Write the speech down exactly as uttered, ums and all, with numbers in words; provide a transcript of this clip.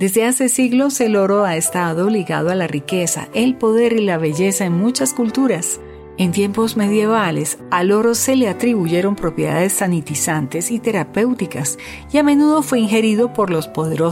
Desde hace siglos el oro ha estado ligado a la riqueza, el poder y la belleza en muchas culturas. En tiempos medievales, al oro se le atribuyeron propiedades sanitizantes y terapéuticas, y a menudo fue ingerido por los poderosos